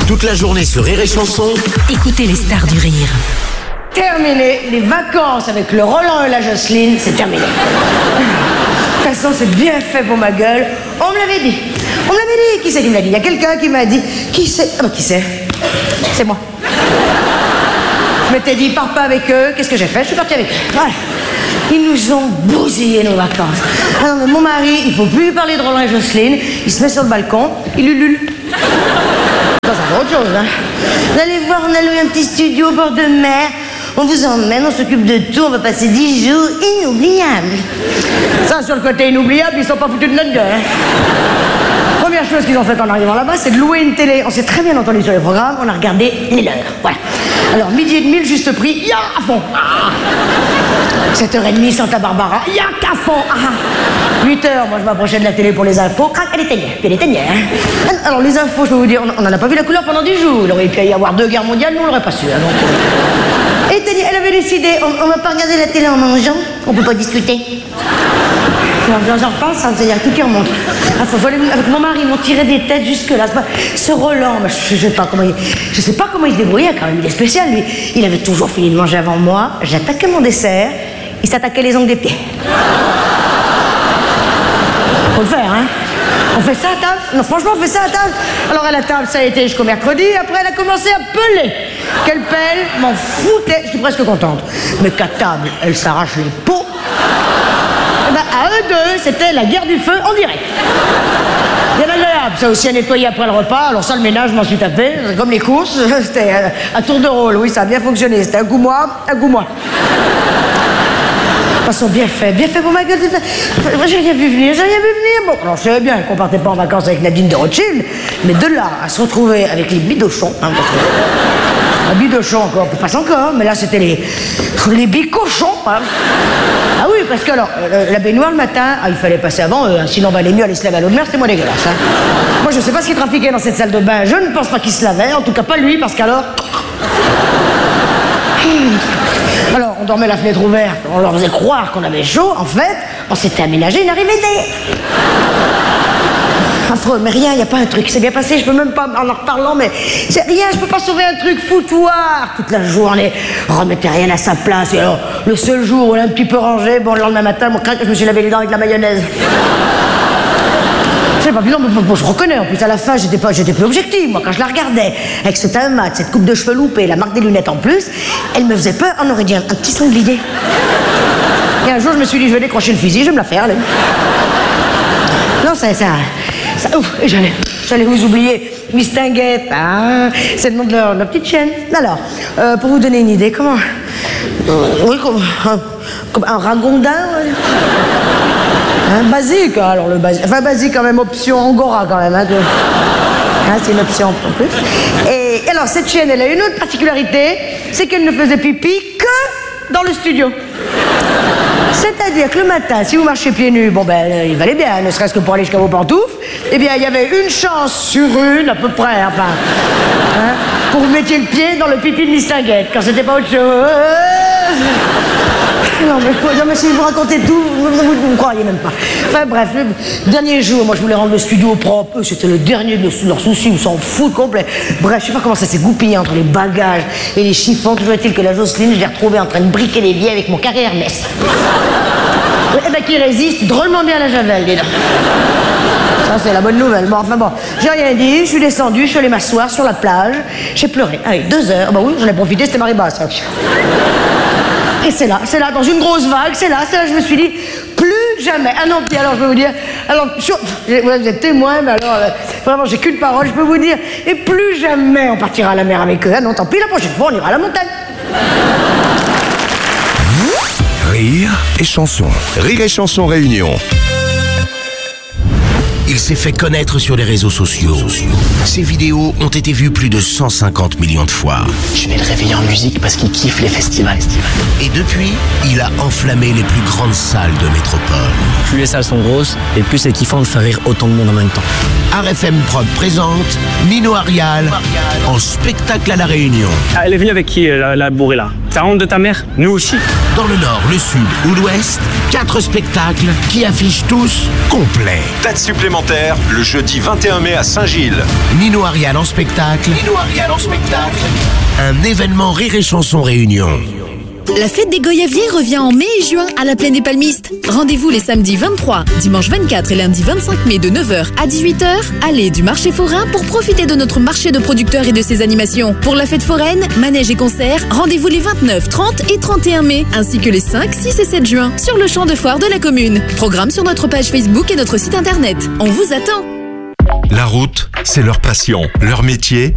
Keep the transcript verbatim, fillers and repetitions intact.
Toute la journée sur Rire et Chanson. Écoutez les stars du rire. Terminé, les vacances avec le Roland et la Jocelyne, c'est terminé. De toute façon, c'est bien fait pour ma gueule. On me l'avait dit. On me l'avait dit. Qui c'est qui me l'a dit? Il y a quelqu'un qui m'a dit. Qui c'est? Ah bah qui c'est? C'est moi. Je m'étais dit, pars pas avec eux. Qu'est-ce que j'ai fait? Je suis partie avec eux. Voilà. Ils nous ont bousillé nos vacances. Ah non, mais mon mari, il faut plus lui parler de Roland et Jocelyne. Il se met sur le balcon, il ulule. Ça, c'est autre chose, hein. Vous allez voir, on a loué un petit studio au bord de mer. On vous emmène, on s'occupe de tout, on va passer dix jours inoubliables. Ça, sur le côté inoubliable, ils sont pas foutus de notre gueule, hein. Première chose qu'ils ont fait en arrivant là-bas, c'est de louer une télé. On s'est très bien entendu sur les programmes, on a regardé les leurs. Voilà. Alors, midi et demi, le juste prix, ya à fond. Ah. sept heures trente, Santa Barbara, ya qu'à fond. Ah. huit heures, moi je m'approchais de la télé pour les infos, crac, elle éteignait, puis elle éteignait. Hein. Alors, les infos, je peux vous dire, on n'en a pas vu la couleur pendant dix jours. Il aurait pu y avoir deux guerres mondiales, nous on l'aurait pas su. Hein, donc, euh... Et elle avait décidé, on, on va pas regarder la télé en mangeant, on peut pas discuter. J'en repense, ça, c'est-à-dire tout qui remonte. Ah, faut, faut aller, avec mon mari, ils m'ont tiré des têtes jusque-là. Ce Roland, je, je sais pas comment il, je sais pas comment il se débrouillait quand même. Il est spécial, lui. Il avait toujours fini de manger avant moi. J'attaquais mon dessert. Il s'attaquait les ongles des pieds. Faut le faire, hein. On fait ça à table? Non, franchement, on fait ça à table. Alors à la table, ça a été jusqu'au mercredi. Après, elle a commencé à peler. Quelle pelle, m'en foutait. Je suis presque contente. Mais qu'à table, elle s'arrache les peaux. Eh ben, à eux deux, c'était la guerre du feu en direct. Bien agréable, ça aussi à nettoyer après le repas. Alors ça, le ménage, je m'en suis tapé. Comme les courses, c'était à tour de rôle. Oui, ça a bien fonctionné. C'était un coup moi, un coup moi. De toute façon, bien fait, bien fait pour ma gueule. Moi, j'ai rien vu venir, j'ai rien vu venir. Bon, alors je savais bien qu'on partait pas en vacances avec Nadine de Rothschild, mais de là à se retrouver avec les bidochons, hein, parce que... Un bidochon encore, on passe encore, mais là c'était les... les bicochons, hein. Ah oui, parce que alors, euh, la baignoire le matin, ah, il fallait passer avant eux, hein, sinon on valait mieux aller se laver à l'eau de mer, c'était moins dégueulasse. Hein. Moi je sais pas ce qui trafiquait dans cette salle de bain, je ne pense pas qu'il se lavait, en tout cas pas lui, parce qu'alors... Alors, on dormait la fenêtre ouverte, on leur faisait croire qu'on avait chaud. En fait, on s'était aménagé une arrivée d'air. Affreux, mais rien, il n'y a pas un truc. C'est bien passé, je peux même pas, en en reparlant, mais c'est rien, je peux pas sauver un truc foutoir. Toute la journée, remettez rien à sa place. Et alors, le seul jour où on est un petit peu rangé, bon, le lendemain matin, mon craque, je me suis lavé les dents avec la mayonnaise. Je sais pas, puis non, mais bon, je reconnais, en plus à la fin j'étais pas, j'étais plus objective, moi quand je la regardais, avec ce teint mat, cette coupe de cheveux loupée, la marque des lunettes en plus, elle me faisait peur, on aurait dit un, un petit sanglier. Et un jour je me suis dit, je vais décrocher le fusil, je vais me la faire, allez. Non, ça, ça, ça, ouf, j'allais, j'allais vous oublier, Miss Tinguette, ah, c'est le nom de leur, leur petite chienne. Alors, euh, pour vous donner une idée, comment, euh, oui, comme un, comme un ragondin, ouais. Hein, basique, alors le basique. Enfin, basique quand même, option Angora quand même. Hein, de... hein, c'est une option en plus. Et alors, cette chienne, elle a une autre particularité, c'est qu'elle ne faisait pipi que dans le studio. C'est-à-dire que le matin, si vous marchez pieds nus, bon ben, il valait bien, ne serait-ce que pour aller jusqu'à vos pantoufles, eh bien, il y avait une chance sur une, à peu près, enfin, hein, pour vous mettiez le pied dans le pipi de Miss Tinguette, quand c'était pas autre chose. Non mais, non, mais si vous racontez tout, vous ne me croyez même pas. Enfin bref, le dernier jour, moi je voulais rendre le studio propre. Eux, c'était le dernier de leurs soucis, ils s'en foutent complet. Bref, je sais pas comment ça s'est goupillé entre les bagages et les chiffons. Toujours est-il que la Jocelyne, je l'ai retrouvée en train de briquer les vieilles avec mon carré Hermès. Eh ben qui résiste drôlement bien à la javel, dis donc. Ça c'est la bonne nouvelle. Bon, enfin bon, j'ai rien dit, je suis descendu, je suis allé m'asseoir sur la plage, j'ai pleuré. Allez, deux heures, bah oui, j'en ai profité, c'était marée basse. Et c'est là, c'est là, dans une grosse vague, c'est là, c'est là, je me suis dit, plus jamais. Ah non, puis alors, je peux vous dire, alors, vous êtes témoin, mais alors, euh, vraiment, j'ai qu'une parole, je peux vous dire, et plus jamais on partira à la mer avec eux. Ah non, tant pis, la prochaine fois, on ira à la montagne. Rire et chanson. Rire et chanson réunion. Il s'est fait connaître sur les réseaux sociaux. Ses vidéos ont été vues plus de cent cinquante millions de fois. Je vais le réveiller en musique parce qu'il kiffe les festivals. Et depuis, il a enflammé les plus grandes salles de métropole. Plus les salles sont grosses, et plus c'est kiffant de faire rire autant de monde en même temps. R F M Prod présente Nino Arial en spectacle à La Réunion. Ah, elle est venue avec qui, la, la bourrée là? Ça rentre de ta mère? Nous aussi. Dans le nord, le sud ou l'ouest, quatre spectacles qui affichent tous complet. Date supplémentaire, le jeudi vingt et un mai à Saint-Gilles. Nino Arial en spectacle. Nino Arial en spectacle. Un événement Rire et Chanson Réunion. La fête des Goyaviers revient en mai et juin à la Plaine des Palmistes. Rendez-vous les samedis vingt-trois, dimanche vingt-quatre et lundi vingt-cinq mai de neuf heures à dix-huit heures, allée du marché forain pour profiter de notre marché de producteurs et de ses animations. Pour la fête foraine, manège et concerts, rendez-vous les vingt-neuf, trente et trente et un mai, ainsi que les cinq, six et sept juin, sur le champ de foire de la commune. Programme sur notre page Facebook et notre site internet. On vous attend. La route, c'est leur passion, leur métier,